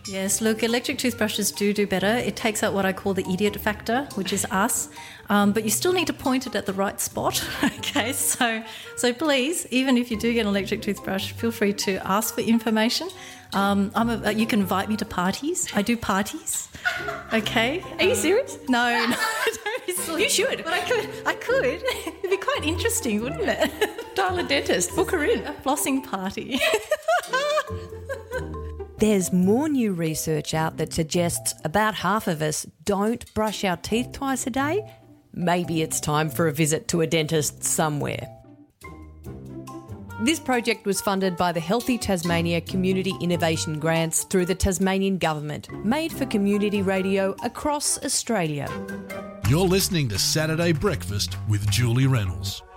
Yes, look, electric toothbrushes do better. It takes out what I call the idiot factor, which is us. But you still need to point it at the right spot. Okay, so please, even if you do get an electric toothbrush, feel free to ask for information. You can invite me to parties. I do parties. Okay. Are you serious? No, don't be silly. You should. But I could. It'd be quite interesting, wouldn't it? Dial a dentist. Book her in. A flossing party. There's more new research out that suggests about half of us don't brush our teeth twice a day. Maybe it's time for a visit to a dentist somewhere. This project was funded by the Healthy Tasmania Community Innovation Grants through the Tasmanian Government, made for community radio across Australia. You're listening to Saturday Breakfast with Julie Reynolds.